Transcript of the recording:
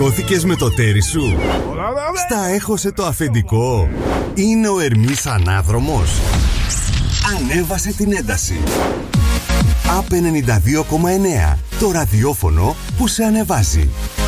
Σηκώθηκες με το τέρι σου. Στα έχωσε το αφεντικό. Είναι ο Ερμής ανάδρομος. Ανέβασε την ένταση. ΑΠ 92,9. Το ραδιόφωνο που σε ανεβάζει.